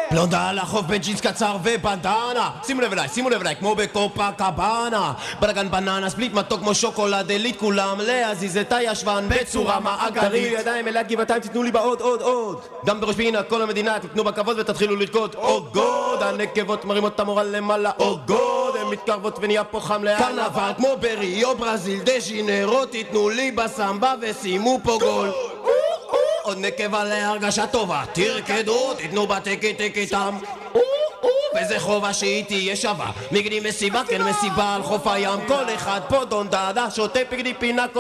בלונדה על החוף בג'ינס קצר ובנדנה. שימו לב אליי, כמו בקופה קבנה. בלגן בננה, ספליט מתוק כמו שוקולד עילית. כולם להזיז את הישבן בצורה מעגלית. ידיים אלעד גבעתיים, תתנו לי עוד. גם בראש פינה, כל המדינה, תתנו בכבוד ותתחילו לרקוד. גוד, הנקבות מרימות את המורל למעלה. גוד, הן מתקרבות ונהיה פה חם לאט. קרנבל כמו בריו ברזיל דה ז'ניירו, תתנו לי בסמבה ושימו פה גול. עוד נקבה להרגשה טובה, תרקדו, תתנו בתקי תם. וזה חובה שהיא תהיה שווה. מגדי מסיבה, כן מסיבה על חוף הים. כל אחד פה דון דדה, שותה פגדי פינה.